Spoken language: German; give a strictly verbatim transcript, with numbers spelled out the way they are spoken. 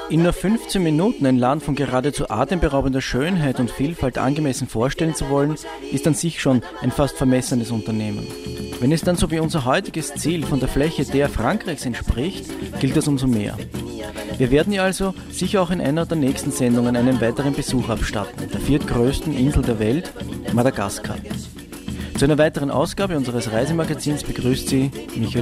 In nur fünfzehn Minuten ein Land von geradezu atemberaubender Schönheit und Vielfalt angemessen vorstellen zu wollen, ist an sich schon ein fast vermessenes Unternehmen. Wenn es dann so wie unser heutiges Ziel von der Fläche der Frankreichs entspricht, gilt das umso mehr. Wir werden ihr also sicher auch in einer der nächsten Sendungen einen weiteren Besuch abstatten, der viertgrößten Insel der Welt, Madagaskar. Zu einer weiteren Ausgabe unseres Reisemagazins begrüßt Sie Michael